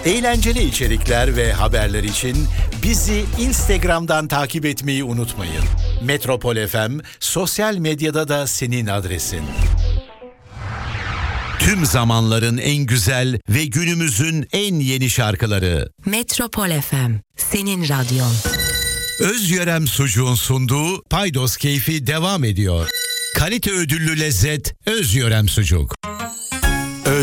Eğlenceli içerikler ve haberler için bizi Instagram'dan takip etmeyi unutmayın. Metropol FM sosyal medyada da senin adresin. Tüm zamanların en güzel ve günümüzün en yeni şarkıları. Metropol FM, senin radyon. Özyörem Sucuğun sunduğu Paydos Keyfi devam ediyor. Kalite ödüllü lezzet Özyörem Sucuk.